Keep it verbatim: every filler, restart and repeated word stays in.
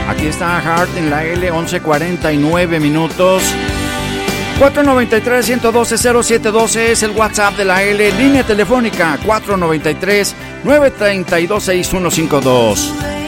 Aquí está Heart en la L, once cuarenta y nueve minutos. cuatro nueve tres, uno uno dos, cero siete uno dos es el WhatsApp de la L. Línea telefónica cuatro nueve tres, nueve tres dos, seis uno cinco dos.